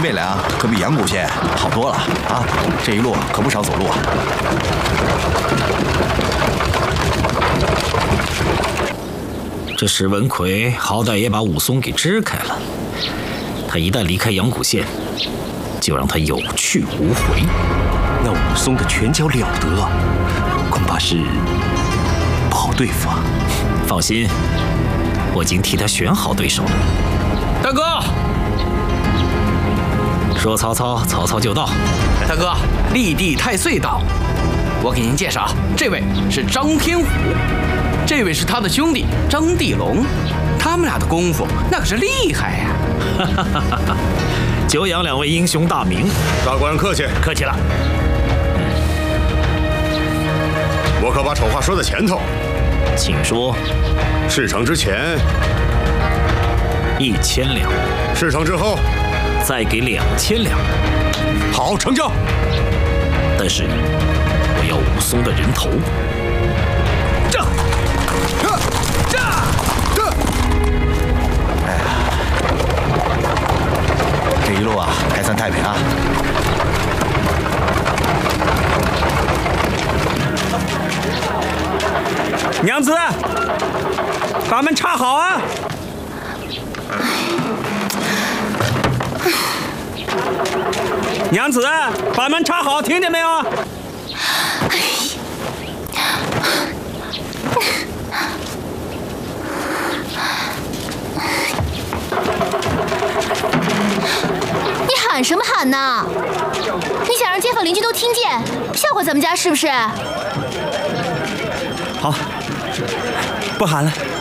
未来啊，可比阳谷县好多了啊！这一路可不少走路啊。 这史文奎好歹也把武松给支开了，他一旦离开阳谷县，就让他有去无回。 那武松的拳脚了得，恐怕是不好对付啊。 放心，我已经替他选好对手了。 大哥， 说曹操，曹操就到。 大哥，立地太岁到。我给您介绍，这位是张天虎，这位是他的兄弟张地龙，他们俩的功夫那可是厉害呀！ 久仰两位英雄大名， 大官人客气， 客气了。 我可把丑话说在前头， 请说。 事成之前 1000两， 事成之后再给2000两。 好，成交。 但是我要武松的人头。 这一路啊，还算太平啊。 娘子，把门插好啊！娘子，把门插好，听见没有？ 你喊什么喊呢？你想让街坊邻居都听见，笑话咱们家是不是？ 好，不喊了。